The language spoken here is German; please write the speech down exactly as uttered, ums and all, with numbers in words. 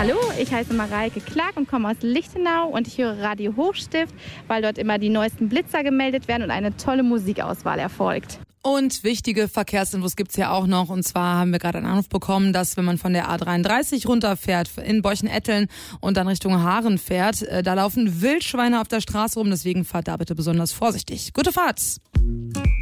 Hallo, ich heiße Mareike Clark und komme aus Lichtenau und ich höre Radio Hochstift, weil dort immer die neuesten Blitzer gemeldet werden und eine tolle Musikauswahl erfolgt. Und wichtige Verkehrsinfos gibt's ja auch noch. Und zwar haben wir gerade einen Anruf bekommen, dass wenn man von der A dreiunddreißig runterfährt, in Borchen-Etteln und dann Richtung Haaren fährt, äh, da laufen Wildschweine auf der Straße rum. Deswegen fahrt da bitte besonders vorsichtig. Gute Fahrt!